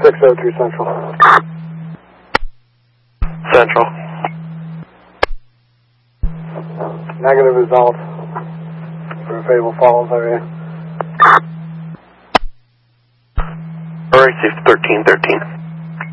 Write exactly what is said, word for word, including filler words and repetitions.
six oh two Central. Central. Negative result for Fable Falls area. Alright, thirteen thirteen.